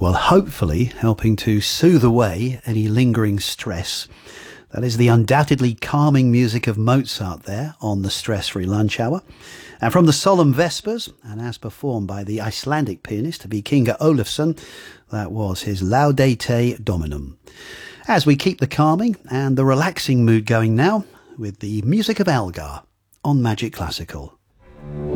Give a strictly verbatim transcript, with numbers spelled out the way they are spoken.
Well, hopefully helping to soothe away any lingering stress. That is the undoubtedly calming music of Mozart there on the Stress-Free Lunch Hour. And from the Solemn Vespers, and as performed by the Icelandic pianist Vikingur Olafsson, that was his Laudate Dominum. As we keep the calming and the relaxing mood going now with the music of Algar on Magic Classical.